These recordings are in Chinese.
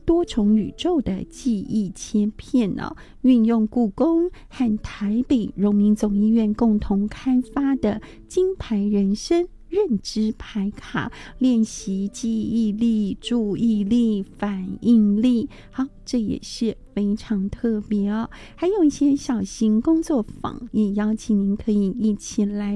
多重宇宙的记忆切片运用故宫和台北荣民总医院共同开发的金牌人生认知牌卡，练习记忆力、注意力、反应力。好，这也是非常特别还有一些小型工作坊，也邀请您可以一起来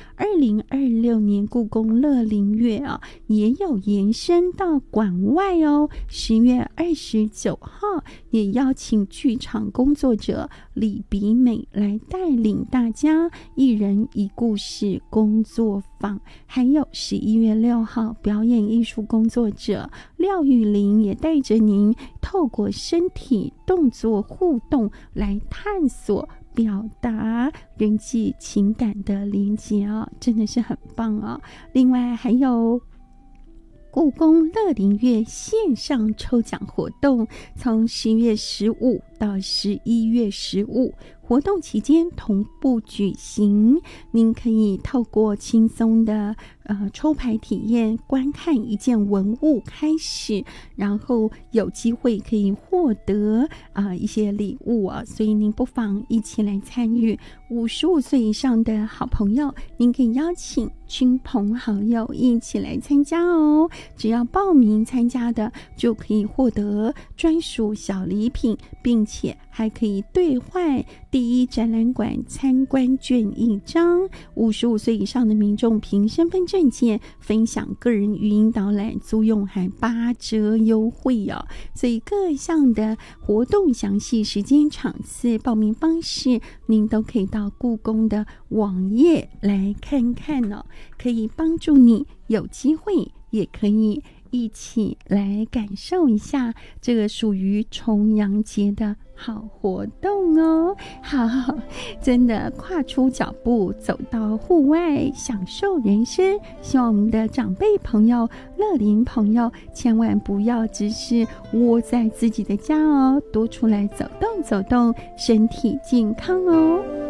2026年故宫乐龄月也有延伸到馆外10月29号也邀请剧场工作者李比美来带领大家一人一故事工作坊，还有11月6号表演艺术工作者廖玉玲也带着您透过身体动作互动来探索表达人际情感的连结真的是很棒另外还有故宫乐龄月线上抽奖活动，从10月15到11月15，活动期间同步举行。您可以透过轻松的抽牌体验，观看一件文物开始，然后有机会可以获得一些礼物所以您不妨一起来参与。55岁以上的好朋友，您可以邀请亲朋好友一起来参加只要报名参加的就可以获得专属小礼品，并且还可以兑换第一展览馆参观券1张。55岁以上的民众凭身份证件分享个人语音导览租用还8折优惠所以各项的活动详细时间场次报名方式您都可以到故宫的网页来看看可以帮助你有机会也可以一起来感受一下这个属于重阳节的好活动好，真的跨出脚步走到户外享受人生。希望我们的长辈朋友、乐龄朋友千万不要只是窝在自己的家多出来走动走动，身体健康